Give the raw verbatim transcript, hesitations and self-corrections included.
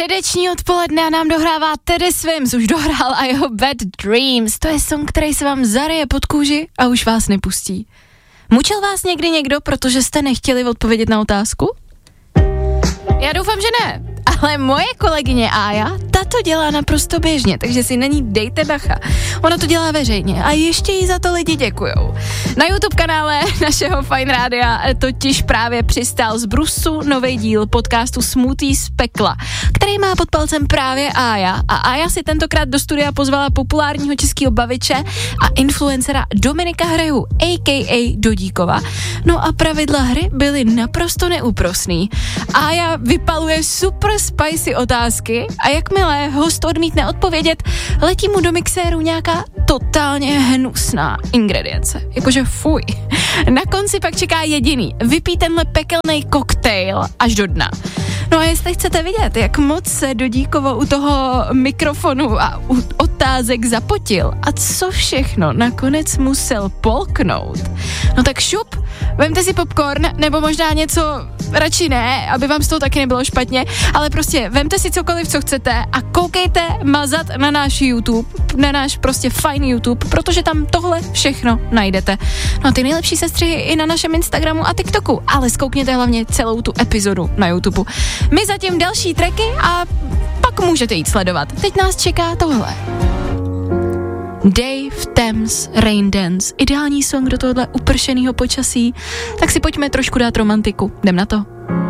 Středeční odpoledne a nám dohrává Teddy Swims, už dohrál a jeho Bad Dreams. To je song, který se vám zaryje pod kůži a už vás nepustí. Mučil vás někdy někdo, protože jste nechtěli odpovědět na otázku? Já doufám, že ne, ale moje kolegyně Ája, ta to dělá naprosto běžně, takže si na ní dejte bacha. Ona to dělá veřejně a ještě jí za to lidi děkujou. Na YouTube kanále našeho Fajn rádia totiž právě přistál z brusu nový díl podcastu Smutý z pekla, který má pod palcem právě Ája. A Ája si tentokrát do studia pozvala populárního českého baviče a influencera Dominika Hrehu, a k a. Dodíkova. No a pravidla hry byly naprosto neúprosný. Ája vypaluje super spicy otázky a jakmile host odmítne odpovědět, letí mu do mixéru nějaká totálně hnusná ingredience. Jakože fuj. Na konci pak čeká jediný. Vypít tenhle pekelný koktejl až do dna. No a jestli chcete vidět, jak moc se Dodíkovo u toho mikrofonu a u otázek zapotil a co všechno nakonec musel polknout, no tak šup, vemte si popcorn, nebo možná něco, radši ne, aby vám z toho taky nebylo špatně, ale prostě vemte si cokoliv, co chcete a koukejte mazat na náš YouTube, na náš prostě fajn YouTube, protože tam tohle všechno najdete. No a ty nejlepší sestřihy i na našem Instagramu a TikToku, ale zkoukněte hlavně celou tu epizodu na YouTube. My zatím další tracky a pak můžete jít sledovat. Teď nás čeká tohle. Dave Thames Rain Dance. Ideální song do tohohle upršenýho počasí. Tak si pojďme trošku dát romantiku. Jdem na to.